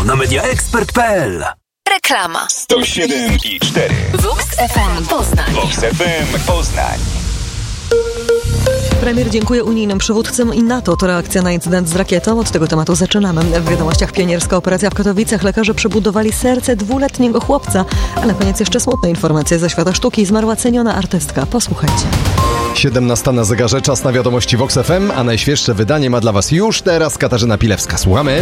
na mediaexpert.pl. Reklama. 107,4 Vox FM Poznań. Vox FM Poznań. Premier dziękuję unijnym przywódcom i NATO. To reakcja na incydent z rakietą. Od tego tematu zaczynamy. W wiadomościach pionierska operacja w Katowicach. Lekarze przebudowali serce 2-letniego chłopca. A na koniec jeszcze smutne informacje ze świata sztuki. Zmarła ceniona artystka. Posłuchajcie. 17 na zegarze, czas na wiadomości Vox FM, a najświeższe wydanie ma dla Was już teraz Katarzyna Pilewska. Słuchamy.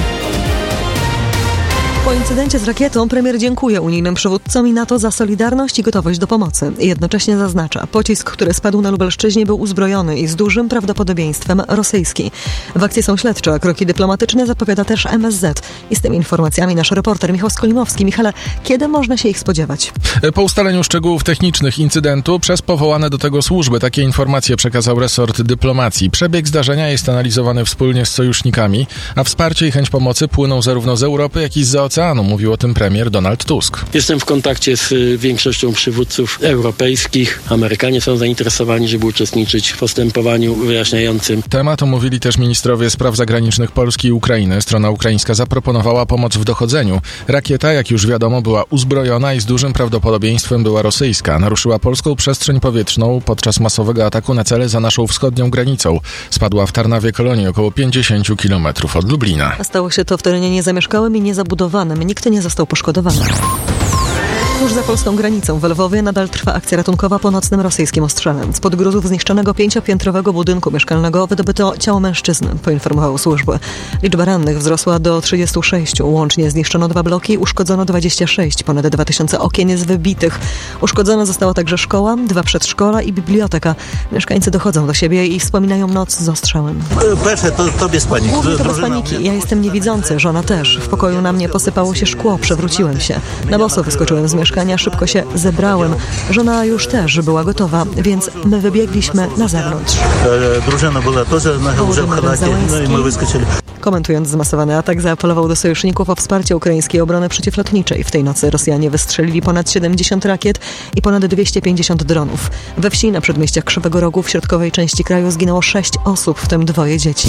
Po incydencie z rakietą premier dziękuje unijnym przywódcom i NATO za solidarność i gotowość do pomocy. Jednocześnie zaznacza, pocisk, który spadł na Lubelszczyźnie, był uzbrojony i z dużym prawdopodobieństwem rosyjski. W akcji są śledcze, a kroki dyplomatyczne zapowiada też MSZ. I z tymi informacjami nasz reporter Michał Skolimowski. Michale, kiedy można się ich spodziewać? Po ustaleniu szczegółów technicznych incydentu przez powołane do tego służby. Takie informacje przekazał resort dyplomacji. Przebieg zdarzenia jest analizowany wspólnie z sojusznikami, a wsparcie i chęć pomocy płyną zarówno z Europy, jak i z oceanu, mówił o tym premier Donald Tusk. Jestem w kontakcie z większością przywódców europejskich. Amerykanie są zainteresowani, żeby uczestniczyć w postępowaniu wyjaśniającym. Temat omówili też ministrowie spraw zagranicznych Polski i Ukrainy. Strona ukraińska zaproponowała pomoc w dochodzeniu. Rakieta, jak już wiadomo, była uzbrojona i z dużym prawdopodobieństwem była rosyjska. Naruszyła polską przestrzeń powietrzną podczas masowego ataku na cele za naszą wschodnią granicą. Spadła w Tarnawie Kolonii, około 50 km od Lublina. Stało się to w terenie niezamieszkałym i niezabudowanym. Nikt nie został poszkodowany. Tuż za polską granicą w Lwowie nadal trwa akcja ratunkowa po nocnym rosyjskim ostrzale. Spod gruzów zniszczonego 5-piętrowego budynku mieszkalnego wydobyto ciało mężczyzny, poinformowały służby. Liczba rannych wzrosła do 36. Łącznie zniszczono 2 bloki, uszkodzono 26. Ponad 2000 okien jest wybitych. Uszkodzona została także szkoła, 2 przedszkola i biblioteka. Mieszkańcy dochodzą do siebie i wspominają noc z ostrzałem. To bez paniki. Głównie to bez paniki. Ja jestem niewidzący, żona też. W pokoju na mnie posypało się szkło, przewróciłem się. Na boso wyskoczyłem z mieszkania, szybko się zebrałem. Żona już też była gotowa, więc my wybiegliśmy na zewnątrz. Drużyna była też w chalacie, no i my wyskoczyli. Komentując zmasowany atak, zaapelował do sojuszników o wsparcie ukraińskiej obrony przeciwlotniczej. W tej nocy Rosjanie wystrzelili ponad 70 rakiet i ponad 250 dronów. We wsi na przedmieściach Krzywego Rogu w środkowej części kraju zginęło 6 osób, w tym 2 dzieci.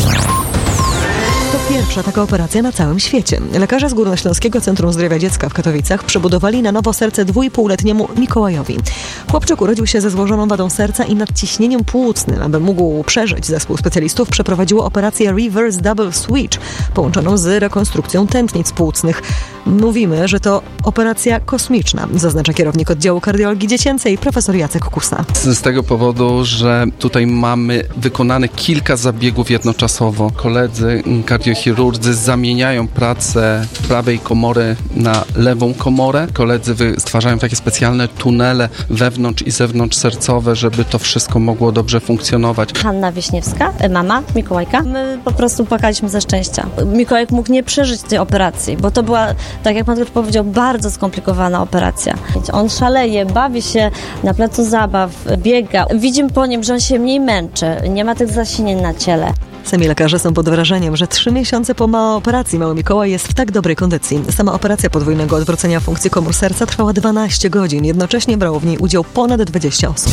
To pierwsza taka operacja na całym świecie. Lekarze z Górnośląskiego Centrum Zdrowia Dziecka w Katowicach przebudowali na nowo serce 2,5-letniemu Mikołajowi. Chłopczyk urodził się ze złożoną wadą serca i nadciśnieniem płucnym. Aby mógł przeżyć, zespół specjalistów przeprowadziło operację Reverse Double Switch, połączoną z rekonstrukcją tętnic płucnych. Mówimy, że to operacja kosmiczna, zaznacza kierownik oddziału kardiologii dziecięcej profesor Jacek Kusa. Z tego powodu, że tutaj mamy wykonane kilka zabiegów jednoczasowo. Koledzy kardiochirurdzy zamieniają pracę prawej komory na lewą komorę. Koledzy stwarzają takie specjalne tunele wewnątrz i zewnątrz sercowe, żeby to wszystko mogło dobrze funkcjonować. Hanna Wiśniewska, mama Mikołajka. My po prostu płakaliśmy ze szczęścia. Mikołajek mógł nie przeżyć tej operacji, bo to była, tak jak pan doktor powiedział, bardzo skomplikowana operacja. On szaleje, bawi się na placu zabaw, biega. Widzimy po nim, że on się mniej męczy, nie ma tych zasinień na ciele. Sami lekarze są pod wrażeniem, że 3 miesiące po operacji mały Mikołaj jest w tak dobrej kondycji. Sama operacja podwójnego odwrócenia funkcji komór serca trwała 12 godzin. Jednocześnie brało w niej udział ponad 20 osób.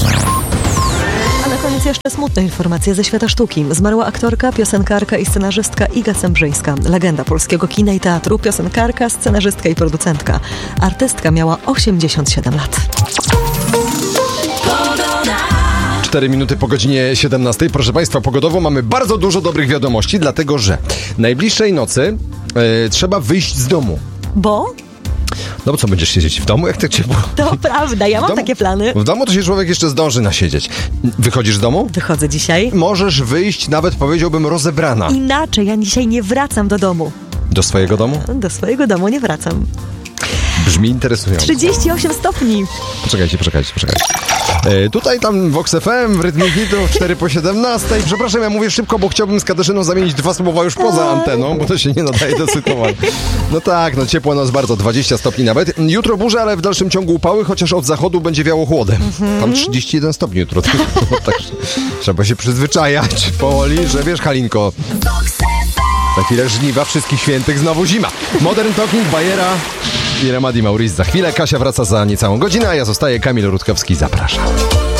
A na koniec jeszcze smutne informacje ze świata sztuki. Zmarła aktorka, piosenkarka i scenarzystka Iga Sembrzyńska. Legenda polskiego kina i teatru, piosenkarka, scenarzystka i producentka. Artystka miała 87 lat. 4 minuty po godzinie 17. Proszę Państwa, pogodowo mamy bardzo dużo dobrych wiadomości, dlatego że najbliższej nocy trzeba wyjść z domu. Bo? No bo co, będziesz siedzieć w domu, jak tak ciepło? To prawda, ja mam takie plany. W domu to się człowiek jeszcze zdąży nasiedzieć. Wychodzisz z domu? Wychodzę dzisiaj. Możesz wyjść, nawet powiedziałbym, rozebrana. Inaczej, ja dzisiaj nie wracam do domu. Do swojego domu? Do swojego domu nie wracam. Brzmi interesująco. 38 stopni. Poczekajcie. Tutaj tam Vox FM w rytmie hitu 4 po 17. Przepraszam, ja mówię szybko, bo chciałbym z Katarzyną zamienić 2 słowa już poza anteną, bo to się nie nadaje do sytuacji. No tak, no ciepła noc bardzo, 20 stopni nawet. Jutro burza, ale w dalszym ciągu upały, chociaż od zachodu będzie wiało chłodem. Tam 31 stopni jutro. Tak, trzeba się przyzwyczajać powoli, że wiesz, Halinko. Za chwilę żniwa wszystkich świętych, znowu zima. Modern Talking, Bajera i Remadi Maurice za chwilę. Kasia wraca za niecałą godzinę, a ja zostaję. Kamil Rutkowski, zapraszam.